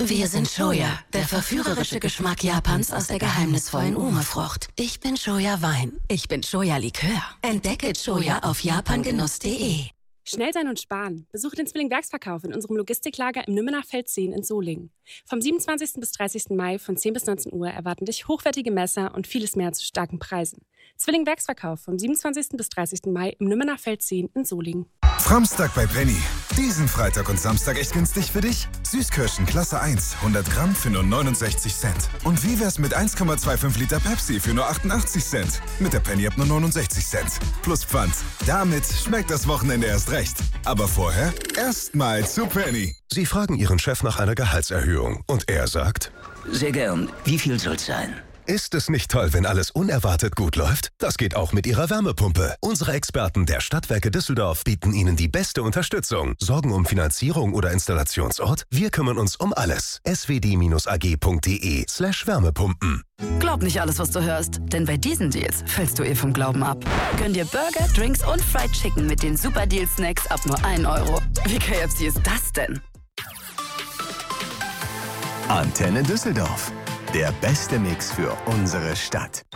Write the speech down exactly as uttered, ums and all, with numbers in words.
Wir sind Shoya, der verführerische Geschmack Japans aus der geheimnisvollen Ume-Frucht. Ich bin Shoya Wein. Ich bin Shoya Likör. Entdecke Shoya auf japangenuss punkt de. Schnell sein und sparen. Besucht den Zwilling Werksverkauf in unserem Logistiklager im Nümmener Feld zehn in Solingen. Vom siebenundzwanzigsten bis dreißigsten Mai von zehn bis neunzehn Uhr erwarten dich hochwertige Messer und vieles mehr zu starken Preisen. Zwilling Werksverkauf vom siebenundzwanzigsten bis dreißigsten Mai im Nümmener Feld zehn in Solingen. Framstag bei Penny. Diesen Freitag und Samstag echt günstig für dich? Süßkirschen Klasse eins, hundert Gramm für nur neunundsechzig Cent. Und wie wär's mit eins Komma fünfundzwanzig Liter Pepsi für nur achtundachtzig Cent? Mit der Penny ab nur neunundsechzig Cent. Plus Pfand. Damit schmeckt das Wochenende erst recht. Aber vorher erstmal zu Penny. Sie fragen Ihren Chef nach einer Gehaltserhöhung und er sagt: Sehr gern. Wie viel soll's sein? Ist es nicht toll, wenn alles unerwartet gut läuft? Das geht auch mit Ihrer Wärmepumpe. Unsere Experten der Stadtwerke Düsseldorf bieten Ihnen die beste Unterstützung. Sorgen um Finanzierung oder Installationsort? Wir kümmern uns um alles. s w d a g punkt de slash Wärmepumpen. Glaub nicht alles, was du hörst, denn bei diesen Deals fällst du eh vom Glauben ab. Gönn dir Burger, Drinks und Fried Chicken mit den Super Deal Snacks ab nur ein Euro. Wie K F C ist das denn? Antenne Düsseldorf. Der beste Mix für unsere Stadt.